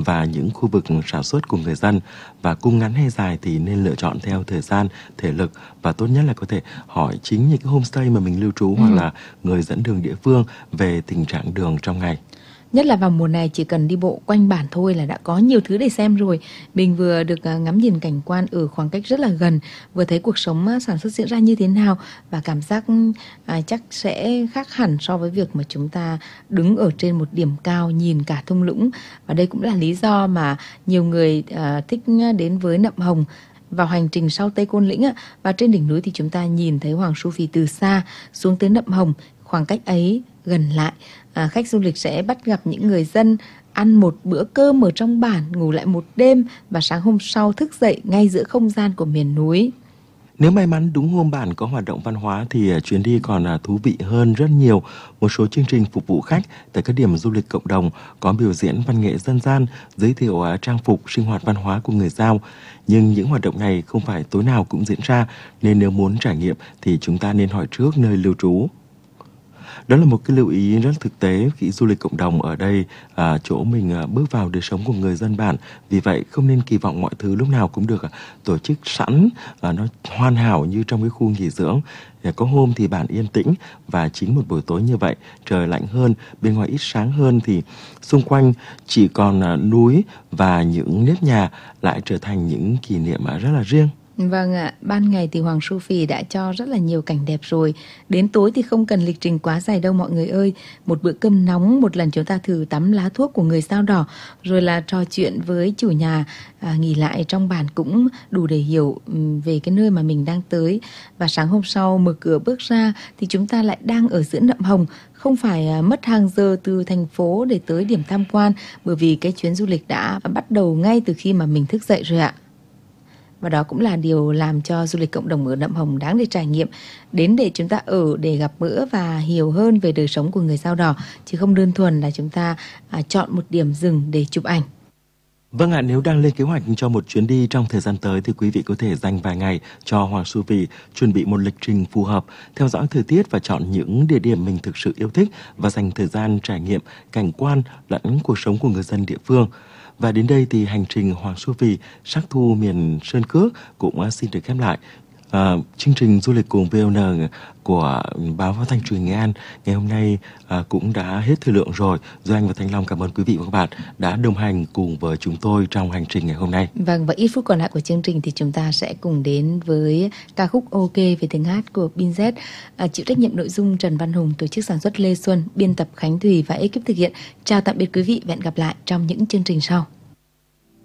và những khu vực sản xuất của người dân. Và cung ngắn hay dài thì nên lựa chọn theo thời gian, thể lực, và tốt nhất là có thể hỏi chính những cái homestay mà mình lưu trú hoặc là người dẫn đường địa phương về tình trạng đường trong ngày. Nhất là vào mùa này chỉ cần đi bộ quanh bản thôi là đã có nhiều thứ để xem rồi. Mình vừa được ngắm nhìn cảnh quan ở khoảng cách rất là gần, vừa thấy cuộc sống sản xuất diễn ra như thế nào, và cảm giác chắc sẽ khác hẳn so với việc mà chúng ta đứng ở trên một điểm cao nhìn cả thung lũng. Và đây cũng là lý do mà nhiều người thích đến với Nậm Hồng. Vào hành trình sau Tây Côn Lĩnh và trên đỉnh núi thì chúng ta nhìn thấy Hoàng Su Phì từ xa xuống tới Nậm Hồng, khoảng cách ấy gần lại. Khách du lịch sẽ bắt gặp những người dân ăn một bữa cơm ở trong bản, ngủ lại một đêm và sáng hôm sau thức dậy ngay giữa không gian của miền núi. Nếu may mắn đúng hôm bản có hoạt động văn hóa thì chuyến đi còn thú vị hơn rất nhiều. Một số chương trình phục vụ khách tại các điểm du lịch cộng đồng có biểu diễn văn nghệ dân gian, giới thiệu trang phục, sinh hoạt văn hóa của người Dao. Nhưng những hoạt động này không phải tối nào cũng diễn ra, nên nếu muốn trải nghiệm thì chúng ta nên hỏi trước nơi lưu trú. Đó là một cái lưu ý rất thực tế khi du lịch cộng đồng ở đây, chỗ mình bước vào đời sống của người dân bản. Vì vậy không nên kỳ vọng mọi thứ lúc nào cũng được tổ chức sẵn, nó hoàn hảo như trong cái khu nghỉ dưỡng. Có hôm thì bản yên tĩnh, và chính một buổi tối như vậy, trời lạnh hơn, bên ngoài ít sáng hơn thì xung quanh chỉ còn núi và những nếp nhà lại trở thành những kỷ niệm rất là riêng. Vâng ạ, ban ngày thì Hoàng Su Phì đã cho rất là nhiều cảnh đẹp rồi. Đến tối thì không cần lịch trình quá dài đâu mọi người ơi. Một bữa cơm nóng, một lần chúng ta thử tắm lá thuốc của người Dao Đỏ, rồi là trò chuyện với chủ nhà, nghỉ lại trong bản cũng đủ để hiểu về cái nơi mà mình đang tới. Và sáng hôm sau mở cửa bước ra thì chúng ta lại đang ở giữa Nậm Hồng. Không phải mất hàng giờ từ thành phố để tới điểm tham quan, bởi vì cái chuyến du lịch đã bắt đầu ngay từ khi mà mình thức dậy rồi ạ. Và đó cũng là điều làm cho du lịch cộng đồng ở Nậm Hồng đáng để trải nghiệm. Đến để chúng ta ở, để gặp gỡ và hiểu hơn về đời sống của người Dao Đỏ, chứ không đơn thuần là chúng ta chọn một điểm dừng để chụp ảnh. Vâng ạ, nếu đang lên kế hoạch cho một chuyến đi trong thời gian tới thì quý vị có thể dành vài ngày cho Hoàng Su Phì, chuẩn bị một lịch trình phù hợp, theo dõi thời tiết và chọn những địa điểm mình thực sự yêu thích, và dành thời gian trải nghiệm cảnh quan lẫn cuộc sống của người dân địa phương. Và đến đây thì hành trình Hoàng Su Phì, sắc thu miền Sơn Cước cũng xin được khép lại. Chương trình du lịch cùng VON của báo Phát thanh Truyền Nghệ An ngày hôm nay cũng đã hết thời lượng rồi. Duy Anh và Thanh Long cảm ơn quý vị và các bạn đã đồng hành cùng với chúng tôi trong hành trình ngày hôm nay. Vâng, và ít phút còn lại của chương trình thì chúng ta sẽ cùng đến với ca khúc OK về tiếng hát của Bin Z. Chịu trách nhiệm nội dung Trần Văn Hùng, tổ chức sản xuất Lê Xuân, biên tập Khánh Thùy và ekip thực hiện. Chào tạm biệt quý vị và hẹn gặp lại trong những chương trình sau.